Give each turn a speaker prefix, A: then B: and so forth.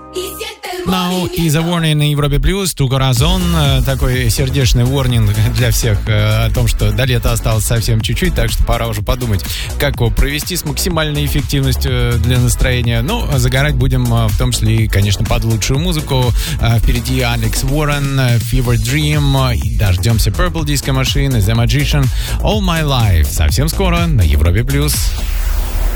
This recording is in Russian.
A: Now is a warning на Европе Плюс, Тука Разон. Такой сердечный ворнинг для всех о том, что до лета осталось совсем чуть-чуть, так что пора уже подумать, как его провести с максимальной эффективностью для настроения. Ну, загорать будем в том числе и, конечно, под лучшую музыку. Впереди Алекс Уоррен, Fever Dream, и дождемся Purple Disco Machine, The Magician, All My Life. Совсем скоро на Европе Плюс.